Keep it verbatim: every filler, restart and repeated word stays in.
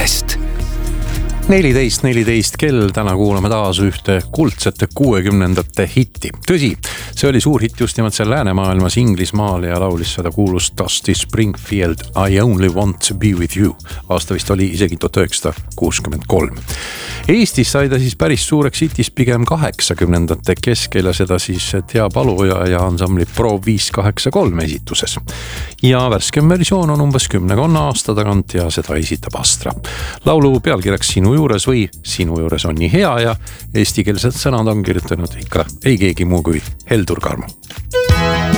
Ekspress. neliteist neliteist kell, täna kuulame taas ühte kuldsete kuuekümnendate hitti. Tõsi, see oli suur hitt just nimelt seal läänemaailmas Inglismaal ja laulis seda kuulust Dusty Springfield I only want to be with you. Aasta vist oli isegi tuhat üheksasada kuuskümmend kolm. Eestis sai ta siis päris suureks hitis pigem kaheksakümnendate keskel ja seda siis Tea Paluja ja ansambli Pro viis kaheksa kolm esituses. Ja värskem versioon on umbes kümnekonna aasta tagant ja seda esitab Astra. Laulu pealkirjaks Sinu juures või Sinu juures on nii hea ja eestikeelsed sõnad on kirjutanud ikka ei keegi muu kui Heldur Karmo.